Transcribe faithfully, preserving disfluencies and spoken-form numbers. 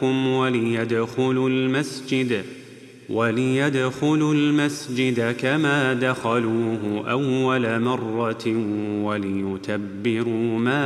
وليدخلوا المسجد وليدخلوا المسجد كما دخلوه أول مرة وليتبروا ما